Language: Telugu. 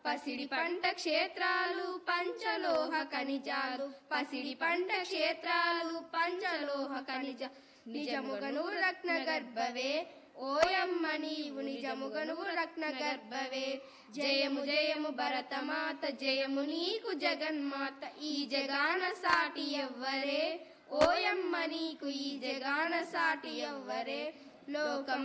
పసిడి పంట క్షేత్రాలు పంచలోహ ఖనిజాలు పసిడి పంట క్షేత్రాలు పంచలోహ ఖనిజ నిజముగను రత్న గర్భవే ఓయమ్మ నీవు నిజముగను రత్న గర్భవే జయము జయము భరతమాత జయము నీకు జగన్మాత ఈ జగాన సాటి ఎవ్వరే ఓయమ్మ నీకు ఈ జగాన సాటి ఎవ్వరే లోకం